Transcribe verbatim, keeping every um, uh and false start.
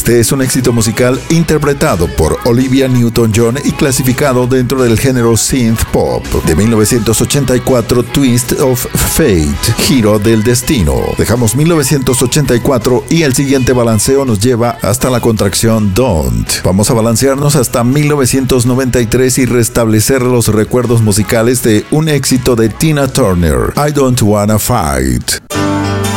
Este es un éxito musical interpretado por Olivia Newton-John y clasificado dentro del género synth pop. De mil novecientos ochenta y cuatro, Twist of Fate, Giro del Destino. Dejamos mil novecientos ochenta y cuatro y el siguiente balanceo nos lleva hasta la contracción Don't. Vamos a balancearnos hasta mil novecientos noventa y tres y restablecer los recuerdos musicales de un éxito de Tina Turner, I Don't Wanna Fight.